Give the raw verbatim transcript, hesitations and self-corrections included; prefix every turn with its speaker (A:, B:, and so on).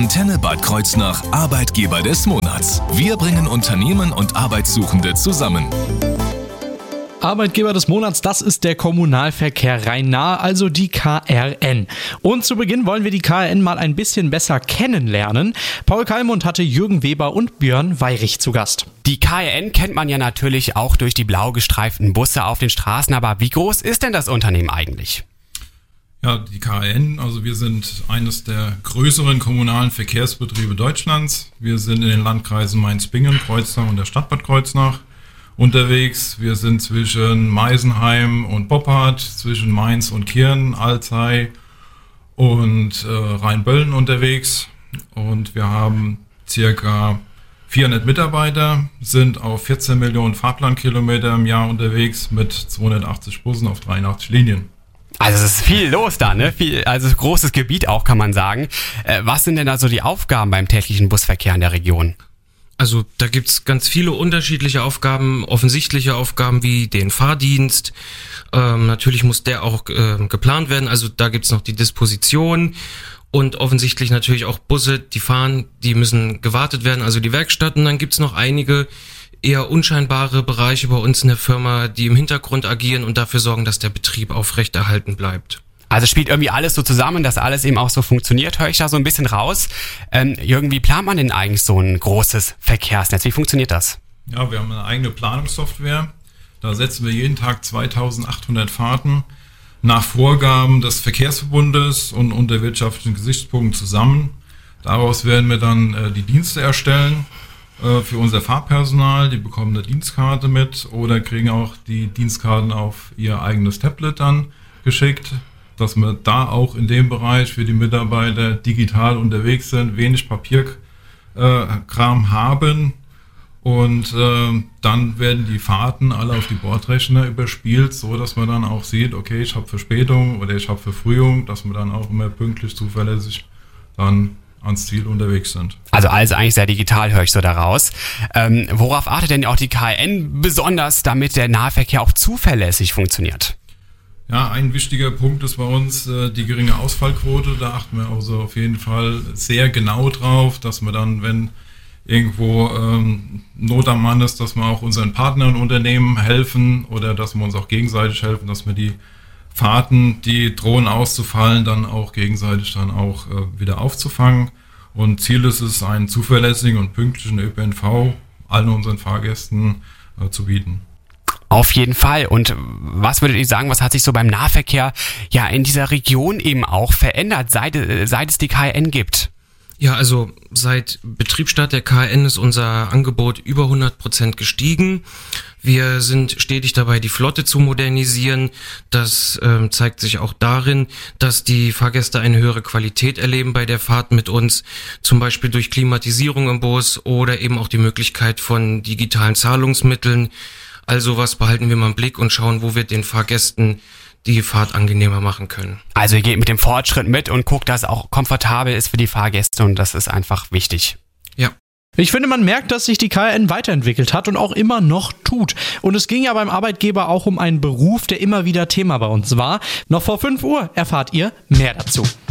A: Antenne Bad Kreuznach Arbeitgeber des Monats. Wir bringen Unternehmen und Arbeitssuchende zusammen.
B: Arbeitgeber des Monats, das ist der Kommunalverkehr Rhein-Nahe, also die K R N. Und zu Beginn wollen wir die K R N mal ein bisschen besser kennenlernen. Paul Kallmund hatte Jürgen Weber und Björn Weyrich zu Gast.
C: Die K R N kennt man ja natürlich auch durch die blau gestreiften Busse auf den Straßen, aber wie groß ist denn das Unternehmen eigentlich?
D: Ja, die K R N, also wir sind eines der größeren kommunalen Verkehrsbetriebe Deutschlands. Wir sind in den Landkreisen Mainz-Bingen, Kreuznach und der Stadt Bad Kreuznach unterwegs. Wir sind zwischen Meisenheim und Boppard, zwischen Mainz und Kirn, Alzey und äh, Rheinböllen unterwegs. Und wir haben circa vierhundert Mitarbeiter, sind auf vierzehn Millionen Fahrplankilometer im Jahr unterwegs mit zweihundertachtzig Bussen auf dreiundachtzig Linien.
C: Also es ist viel los da, ne? Viel, also großes Gebiet auch, kann man sagen. Äh, was sind denn da so die Aufgaben beim täglichen Busverkehr in der Region?
E: Also da gibt's ganz viele unterschiedliche Aufgaben, offensichtliche Aufgaben wie den Fahrdienst. Ähm, natürlich muss der auch äh, geplant werden, also da gibt's noch die Disposition und offensichtlich natürlich auch Busse, die fahren, die müssen gewartet werden, also die Werkstatt. Und dann gibt's noch einige eher unscheinbare Bereiche bei uns in der Firma, die im Hintergrund agieren und dafür sorgen, dass der Betrieb aufrechterhalten bleibt.
C: Also spielt irgendwie alles so zusammen, dass alles eben auch so funktioniert, höre ich da so ein bisschen raus. Ähm, Jürgen, wie plant man denn eigentlich so ein großes Verkehrsnetz? Wie funktioniert das?
D: Ja, wir haben eine eigene Planungssoftware. Da setzen wir jeden Tag zweitausendachthundert Fahrten nach Vorgaben des Verkehrsverbundes und unter wirtschaftlichen Gesichtspunkten zusammen. Daraus werden wir dann äh, die Dienste erstellen äh, für unser Fahrpersonal. Die bekommen eine Dienstkarte mit oder kriegen auch die Dienstkarten auf ihr eigenes Tablet dann geschickt, dass wir da auch in dem Bereich für die Mitarbeiter digital unterwegs sind, wenig Papierkram äh, haben und äh, dann werden die Fahrten alle auf die Bordrechner überspielt, so dass man dann auch sieht, okay, ich habe Verspätung oder ich habe Verfrühung, dass wir dann auch immer pünktlich, zuverlässig dann ans Ziel unterwegs sind.
C: Also alles eigentlich sehr digital, höre ich so daraus. Ähm, worauf achtet denn auch die K R N besonders, damit der Nahverkehr auch zuverlässig funktioniert?
D: Ja, ein wichtiger Punkt ist bei uns äh, die geringe Ausfallquote. Da achten wir also auf jeden Fall sehr genau drauf, dass wir dann, wenn irgendwo ähm, Not am Mann ist, dass wir auch unseren Partnern und Unternehmen helfen oder dass wir uns auch gegenseitig helfen, dass wir die Fahrten, die drohen auszufallen, dann auch gegenseitig dann auch äh, wieder aufzufangen. Und Ziel ist es, einen zuverlässigen und pünktlichen Ö P N V allen unseren Fahrgästen äh, zu bieten.
C: Auf jeden Fall. Und was würdet ihr sagen, was hat sich so beim Nahverkehr ja in dieser Region eben auch verändert, seit, seit es die K R N gibt?
E: Ja, also seit Betriebsstart der K R N ist unser Angebot über hundert Prozent gestiegen. Wir sind stetig dabei, die Flotte zu modernisieren. Das ähm, zeigt sich auch darin, dass die Fahrgäste eine höhere Qualität erleben bei der Fahrt mit uns, zum Beispiel durch Klimatisierung im Bus oder eben auch die Möglichkeit von digitalen Zahlungsmitteln. Also was behalten wir mal im Blick und schauen, wo wir den Fahrgästen die Fahrt angenehmer machen können.
C: Also ihr geht mit dem Fortschritt mit und guckt, dass es auch komfortabel ist für die Fahrgäste und das ist einfach wichtig.
E: Ja.
B: Ich finde, man merkt, dass sich die K R N weiterentwickelt hat und auch immer noch tut. Und es ging ja beim Arbeitgeber auch um einen Beruf, der immer wieder Thema bei uns war. Noch vor fünf Uhr erfahrt ihr mehr dazu.